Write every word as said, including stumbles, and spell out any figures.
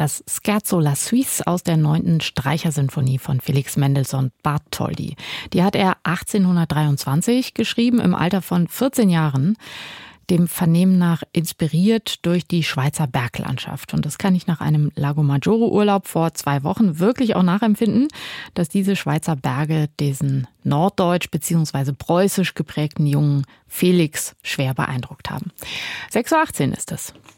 das Scherzo la Suisse aus der neunten Streichersinfonie von Felix Mendelssohn Bartholdy. Die hat er achtzehnhundertdreiundzwanzig geschrieben, im Alter von vierzehn Jahren. Dem Vernehmen nach inspiriert durch die Schweizer Berglandschaft. Und das kann ich nach einem Lago Maggiore Urlaub vor zwei Wochen wirklich auch nachempfinden, dass diese Schweizer Berge diesen norddeutsch bzw. preußisch geprägten jungen Felix schwer beeindruckt haben. sechs Uhr achtzehn ist es.